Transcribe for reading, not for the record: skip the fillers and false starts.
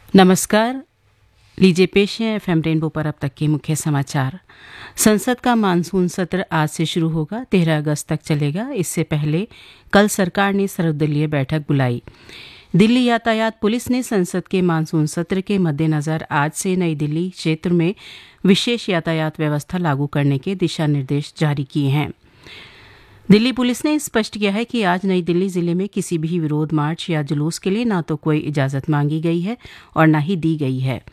नमस्कार। लीजिए पेश है एफएम रेनबो पर अब तक के मुख्य समाचार। संसद का मानसून सत्र आज से शुरू होगा, 13 अगस्त तक चलेगा। इससे पहले कल सरकार ने सर्वदलीय बैठक बुलाई। दिल्ली यातायात पुलिस ने संसद के मानसून सत्र के मद्देनजर आज से नई दिल्ली क्षेत्र में विशेष यातायात व्यवस्था लागू करने के दिशा निर्देश जारी किए हैं। दिल्ली पुलिस ने स्पष्ट किया है कि आज नई दिल्ली जिले में किसी भी विरोध मार्च या जुलूस के लिए न तो कोई इजाजत मांगी गई है और न ही दी गई है।